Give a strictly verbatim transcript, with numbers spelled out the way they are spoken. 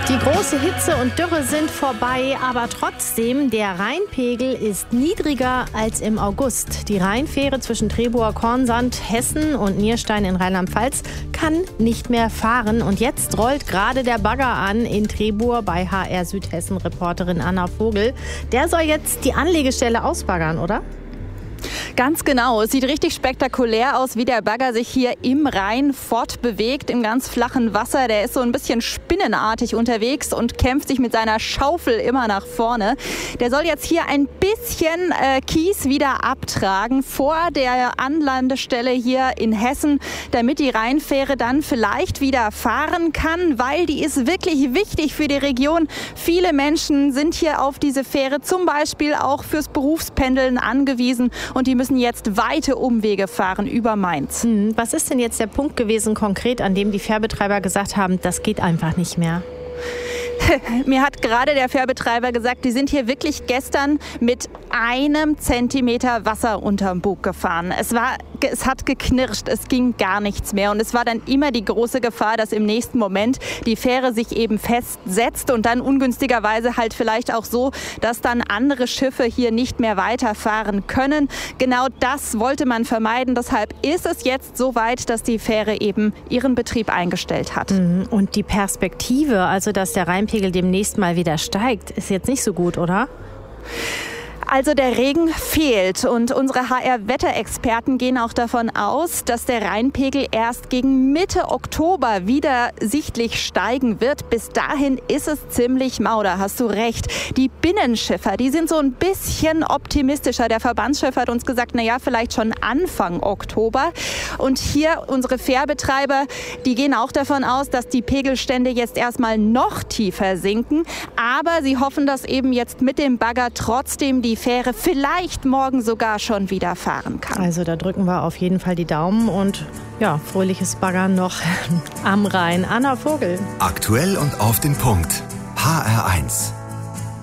Die große Hitze und Dürre sind vorbei, aber trotzdem, der Rheinpegel ist niedriger als im August. Die Rheinfähre zwischen Trebower Kornsand, Hessen und Nierstein in Rheinland-Pfalz kann nicht mehr fahren. Und jetzt rollt gerade der Bagger an in Trebower bei H R Südhessen-Reporterin Anna Vogel. Der soll jetzt die Anlegestelle ausbaggern, oder? Ganz genau. Es sieht richtig spektakulär aus, wie der Bagger sich hier im Rhein fortbewegt, im ganz flachen Wasser. Der ist so ein bisschen spinnenartig unterwegs und kämpft sich mit seiner Schaufel immer nach vorne. Der soll jetzt hier ein bisschen äh, Kies wieder abtragen vor der Anlandestelle hier in Hessen, damit die Rheinfähre dann vielleicht wieder fahren kann, weil die ist wirklich wichtig für die Region. Viele Menschen sind hier auf diese Fähre zum Beispiel auch fürs Berufspendeln angewiesen und die müssen jetzt weite Umwege fahren über Mainz. Was ist denn jetzt der Punkt gewesen konkret, an dem die Fährbetreiber gesagt haben, das geht einfach nicht mehr? Mir hat gerade der Fährbetreiber gesagt, die sind hier wirklich gestern mit einem Zentimeter Wasser unterm Bug gefahren. Es war, es hat geknirscht, es ging gar nichts mehr. Und es war dann immer die große Gefahr, dass im nächsten Moment die Fähre sich eben festsetzt und dann ungünstigerweise halt vielleicht auch so, dass dann andere Schiffe hier nicht mehr weiterfahren können. Genau das wollte man vermeiden. Deshalb ist es jetzt so weit, dass die Fähre eben ihren Betrieb eingestellt hat. Und die Perspektive, also dass der Rheinpegel demnächst mal wieder steigt, ist jetzt nicht so gut, oder? Also der Regen fehlt und unsere H R-Wetterexperten gehen auch davon aus, dass der Rheinpegel erst gegen Mitte Oktober wieder sichtlich steigen wird. Bis dahin ist es ziemlich mau, da hast du recht. Die Binnenschiffer, die sind so ein bisschen optimistischer. Der Verbandschef hat uns gesagt, na ja, vielleicht schon Anfang Oktober. Und hier unsere Fährbetreiber, die gehen auch davon aus, dass die Pegelstände jetzt erstmal noch tiefer sinken. Aber sie hoffen, dass eben jetzt mit dem Bagger trotzdem die Fähre vielleicht morgen sogar schon wieder fahren kann. Also da drücken wir auf jeden Fall die Daumen und ja, fröhliches Baggern noch am Rhein. Anna Vogel. Aktuell und auf den Punkt. H R eins.